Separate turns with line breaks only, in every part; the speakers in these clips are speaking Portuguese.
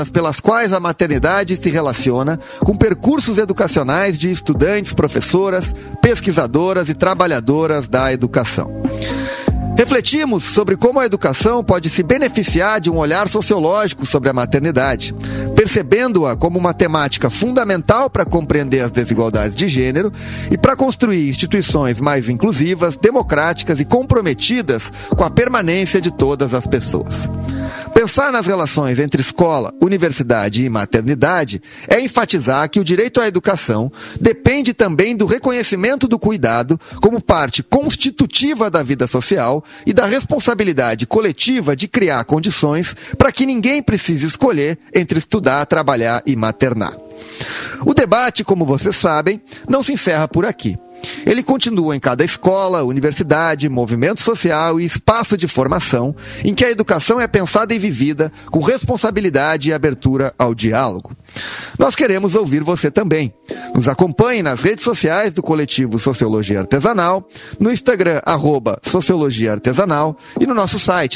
pelas quais a maternidade se relaciona com percursos educacionais de estudantes, professoras, pesquisadoras e trabalhadoras da educação. Refletimos sobre como a educação pode se beneficiar de um olhar sociológico sobre a maternidade, percebendo-a como uma temática fundamental para compreender as desigualdades de gênero e para construir instituições mais inclusivas, democráticas e comprometidas com a permanência de todas as pessoas. Pensar nas relações entre escola, universidade e maternidade é enfatizar que o direito à educação depende também do reconhecimento do cuidado como parte constitutiva da vida social e da responsabilidade coletiva de criar condições para que ninguém precise escolher entre estudar, trabalhar e maternar. O debate, como vocês sabem, não se encerra por aqui. Ele continua em cada escola, universidade, movimento social e espaço de formação em que a educação é pensada e vivida com responsabilidade e abertura ao diálogo. Nós queremos ouvir você também. Nos acompanhe nas redes sociais do coletivo Sociologia Artesanal, no Instagram @Sociologia Artesanal e no nosso site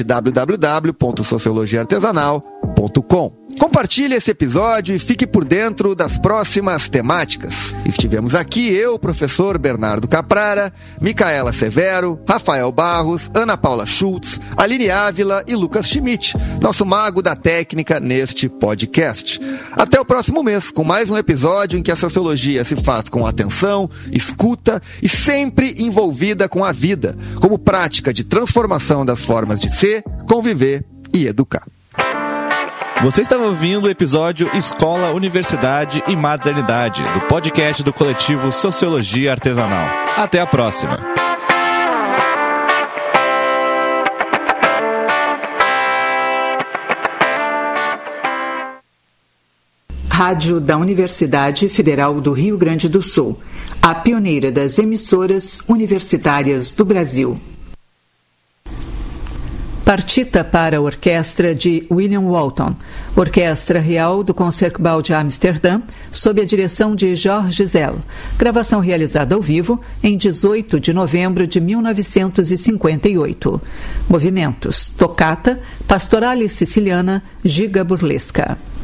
www.sociologiaartesanal.com. Compartilhe esse episódio e fique por dentro das próximas temáticas. Estivemos aqui eu, professor Bernardo Caprara, Micaela Severo, Rafael Barros, Ana Paula Schultz, Aline Ávila e Lucas Schmidt, nosso mago da técnica neste podcast. Até o próximo mês, com mais um episódio em que a sociologia se faz com atenção, escuta e sempre envolvida com a vida, como prática de transformação das formas de ser, conviver e educar.
Você estava ouvindo o episódio Escola, Universidade e Maternidade, do podcast do coletivo Sociologia Artesanal. Até a próxima!
Rádio da Universidade Federal do Rio Grande do Sul, a pioneira das emissoras universitárias do Brasil. Partita para a orquestra de William Walton, Orquestra Real do Concertgebouw de Amsterdã, sob a direção de Georges Zell. Gravação realizada ao vivo em 18 de novembro de 1958. Movimentos: Tocata, Pastorale Siciliana, Giga Burlesca.